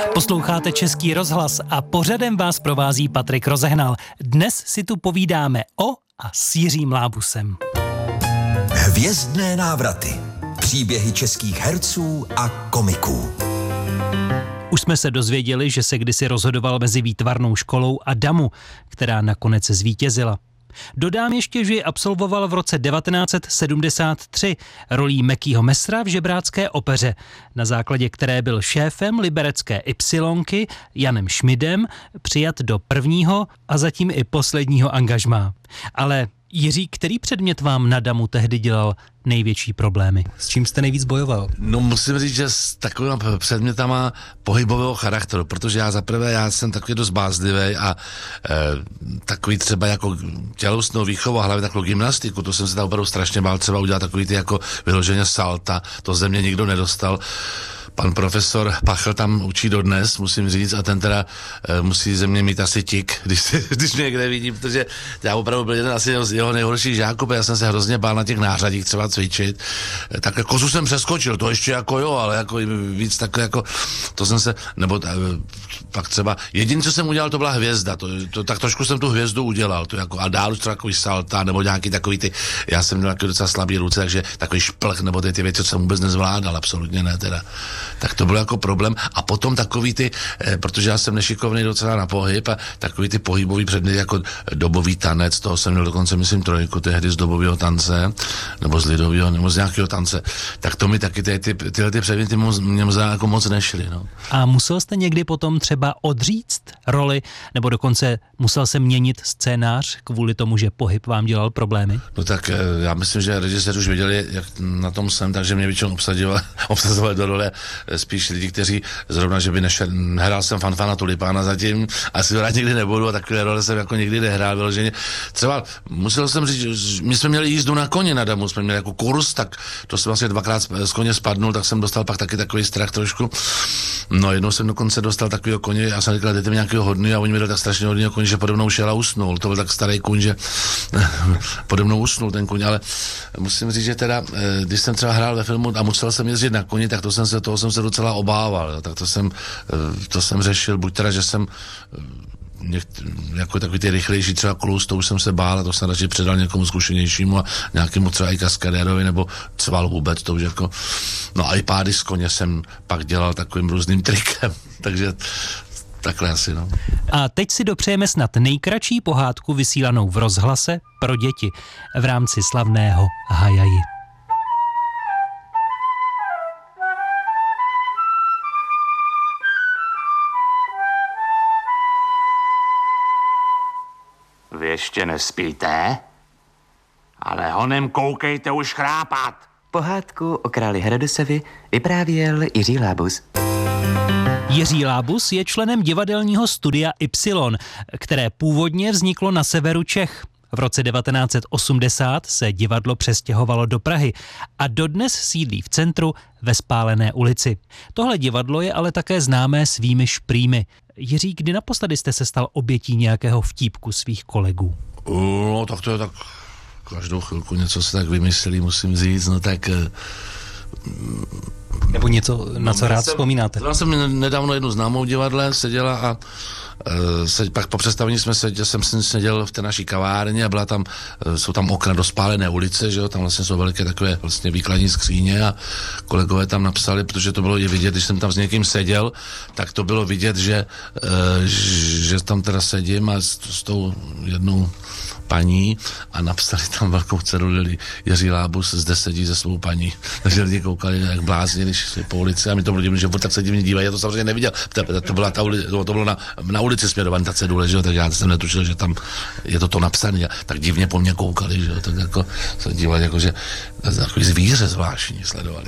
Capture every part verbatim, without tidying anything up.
Posloucháte Český rozhlas a pořadem vás provází Patrik Rozehnal. Dnes si tu povídáme o a s Jiřím Lábusem. Hvězdné návraty. Příběhy českých herců a komiků. Už jsme se dozvěděli, že se kdysi rozhodoval mezi výtvarnou školou a Damu, která nakonec zvítězila. Dodám ještě, že ji absolvoval v roce devatenáct set sedmdesát tři rolí Mekýho Messra v Žebrácké opeře, na základě které byl šéfem liberecké Ypsilonky Janem Šmidem přijat do prvního a zatím i posledního angažmá. Ale Jiří, který předmět vám na Damu tehdy dělal největší problémy? S čím jste nejvíc bojoval? No musím říct, že s takovými předmětama pohybového charakteru, protože já zaprvé, já jsem takový dost bázlivý a e, takový třeba jako tělesnou výchovu a hlavně takovou gymnastiku, to jsem se tam opravdu strašně bál třeba udělat takový ty jako vyloženě salta, to ze mě nikdo nedostal. Pan profesor Pachl tam učí dodnes, musím říct, a ten teda e, musí ze mě mít asi tik, když, se, když mě někde vidím, protože já opravdu byl jeden asi z jeho nejhorších žáků, já jsem se hrozně bál na těch nářadích třeba cvičit. E, tak kozu jsem přeskočil, to ještě jako jo, ale jako víc tak jako, to jsem se, nebo e, pak třeba, jediné, co jsem udělal, to byla hvězda, to, to, tak trošku jsem tu hvězdu udělal, to jako, a dál už třeba takový salta, nebo nějaký takový ty, já jsem měl takový docela slabý ruce, takže takový šplch, nebo ty, ty věci, co jsem vůbec nezvládal, absolutně ne teda. Tak to byl jako problém. A potom takový ty, eh, protože já jsem nešikovný docela na pohyb a takový ty pohybový předměty jako dobový tanec, toho jsem měl dokonce, myslím, trojku tehdy z dobového tance, nebo z lidového, nebo z nějakého tance. Tak to mi taky ty, ty, tyhle ty předměty mě možná jako moc nešly. No. A musel jste někdy potom třeba odříct roli, nebo dokonce musel se měnit scénář kvůli tomu, že pohyb vám dělal problémy? No tak eh, já myslím, že režiséři už věděli, jak na tom jsem, takže mě většinou obsadili, obsazovali do role spíš lidi, kteří zrovna, že by nešel, nehrál jsem Fanfana Tulipána zatím, asi to rád nikdy nebudu a takové role jsem jako nikdy nehrál vyloženě. Třeba musel jsem říct, my jsme měli jízdu na koně na Damu, jsme měli jako kurz, tak to jsem vlastně dvakrát z koně spadnul, tak jsem dostal pak taky takový strach trošku. No jednou jsem dokonce dostal takového koně, já jsem říkal, dejte mi nějakého hodný a oni mi dali tak strašně hodného koně, že pode mnou šel a usnul. To byl tak starý kůň, že pode mnou usnul ten kůň, ale musím říct, že teda, když jsem třeba hrál ve filmu a musel jsem jezdit na koni, tak to jsem se, toho jsem se docela obával, jo. Tak to jsem, to jsem řešil, buď teda, že jsem něk, jako takový ty rychlejší třeba klus, to už jsem se bál a to jsem radši předal někomu zkušenějšímu a nějakému třeba i kaskadérovi nebo cval vůbec, to už jako, no a i pády z koně jsem pak dělal takovým různým trikem, takže takhle asi, no. A teď si dopřejeme snad nejkratší pohádku vysílanou v rozhlase pro děti v rámci slavného Hajaji. Vy ještě nespíte? Ale honem koukejte už chrápat. Pohádku o králi Herodesovi vyprávěl Jiří Lábus. Jiří Lábus je členem divadelního studia Y, které původně vzniklo na severu Čech. V roce devatenáct set osmdesát se divadlo přestěhovalo do Prahy a dodnes sídlí v centru ve Spálené ulici. Tohle divadlo je ale také známé svými šprýmy. Jiří, kdy naposledy jste se stal obětí nějakého vtípku svých kolegů? No tak to je tak, každou chvilku něco se tak vymyslí, musím říct, no tak... Nebo něco, na co no, rád jsem, vzpomínáte? Já jsem nedávno jednu známou divadle seděla a uh, se, pak po představení jsme seděl, jsem seděl v té naší kavárně a byla tam, uh, jsou tam okna do Spálené ulice, že jo, tam vlastně jsou velké takové vlastně výkladní skříně a kolegové tam napsali, protože to bylo i vidět, když jsem tam s někým seděl, tak to bylo vidět, že, uh, že tam teda sedím a s, s tou jednou paní a napsali tam velkou ceduli Jiří Lábus zde sedí se svou paní. Takže lidi koukali jak blázni, když šli po ulici a mi to bylo divné, že tak se divně dívají, já to samozřejmě neviděl. To, to, byla ta uli, to, to bylo na, na ulici směrovaný ta cedule, že jo, tak já jsem netušil, že tam je to to napsané. Tak divně po mně koukali, že jo, tak jako se dívali, jako že takový zvíře zvláštní sledovali.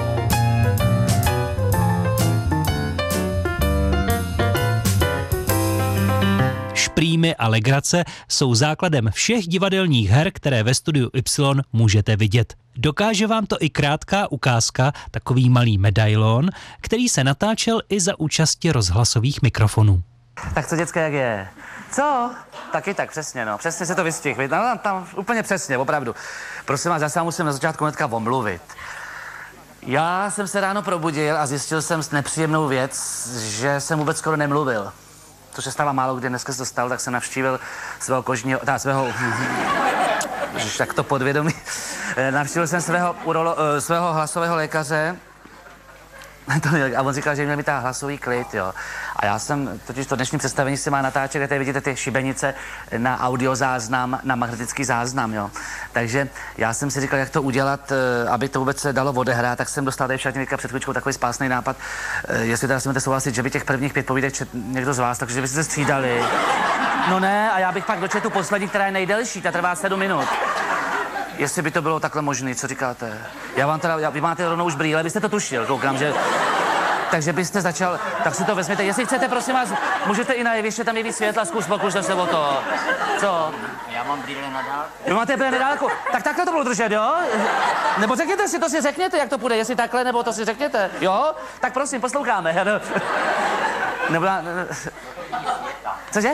Šprýmy a legrace jsou základem všech divadelních her, které ve studiu Y můžete vidět. Dokáže vám to i krátká ukázka, takový malý medailon, který se natáčel i za účasti rozhlasových mikrofonů. Tak co, děcka, jak je? Co? Taky tak, přesně, no. Přesně se to vystihl, no, tam, tam úplně přesně, opravdu. Prosím vás, já se vám musím na začátku hnedka omluvit. Já jsem se ráno probudil a zjistil jsem nepříjemnou věc, že jsem vůbec skoro nemluvil. To se stává málo kdy, dneska se to stalo, tak jsem navštívil svého kožního, teda svého, ježiš, tak to podvědomí. Navštívil jsem svého, urolo, svého hlasového lékaře a on říkal, že měl mít hlasový klid, jo. A já jsem, totiž to dnešní představení se má natáčet, kde tady vidíte ty šibenice na audiozáznam, na magnetický záznam, jo. Takže já jsem si říkal, jak to udělat, aby to vůbec se dalo odehrát, tak jsem dostal tady však před chvíličkou takový spásný nápad, jestli teda si můžete souhlasit, že by těch prvních pět povídek čet někdo z vás, takže byste se střídali. No ne, a já bych pak dočetl tu poslední, která je nejdelší, ta trvá sedm minut. Jestli by to bylo takhle možné, co říkáte? Já vám teda, já, vy máte rovnou už brýle, byste to tušil, koukám, že... Takže byste začal, tak si to vezměte. Jestli chcete, prosím vás, můžete i na jeviště, tam je víc světla, zkus, pokušte se o to. Co? Já mám brýle na dálku. Vy máte brýle na dálku. Tak takhle to budu držet, jo? Nebo řekněte si, to si řekněte, jak to půjde, jestli takhle, nebo to si řekněte, jo? Tak prosím, posloucháme. Nebo... Cože?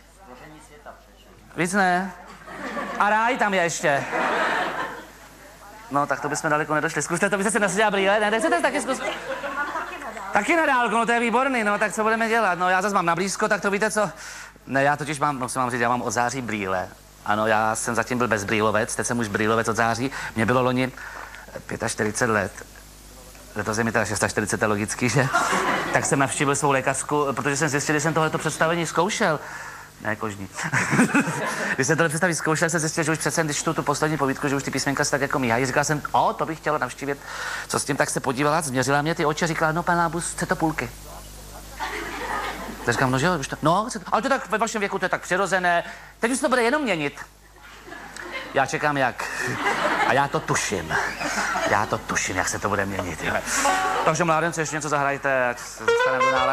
Víc ne. A ráj tam je ještě. No, tak to bychom daleko nedošli. Zkuste to, byste si nasadila brýle, ne? Nechcete taky zkus... Taky na dálku, no to je výborný, no, tak co budeme dělat? No, já zase mám na blízko, tak to víte co? Ne, já totiž mám, musím vám říct, já mám od září brýle. Ano, já jsem zatím byl bezbrýlovec, teď jsem už brýlovec od září. Mně bylo loni čtyřicet pět let. Letos je mi teda čtyřicet šest, logicky, že? Tak jsem navštívil svou lékařku, protože jsem zjistil, že jsem tohleto představení zkoušel. Ne, kožní. Když jsem tohle představit zkoušel, jsem zjistil, že už přece, když čtu tu poslední povídku, že už ty písmenka se tak jako míhají. Říkal jsem, o, to bych chtěla navštívit. Co s tím, tak se podívala, změřila mě ty oči a říkala, no, pan Lábus, chce to půlky. Tak říkám, no, že jo, už to, no, chce to, ale to tak ve vašem věku, to je tak přirozené. Teď už to bude jenom měnit. Já čekám jak. A já to tuším. Já to tuším, jak se to bude měnit. Jo. Takže mládenci, ještě něco zahrajte, ať se dostaneme do nálady.